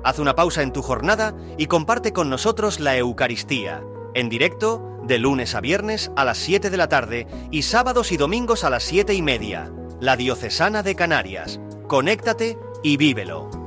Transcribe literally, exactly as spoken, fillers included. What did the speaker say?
Haz una pausa en tu jornada y comparte con nosotros la Eucaristía, en directo, de lunes a viernes a las siete de la tarde y sábados y domingos a las siete y media. La Diocesana de Canarias. Conéctate y vívelo.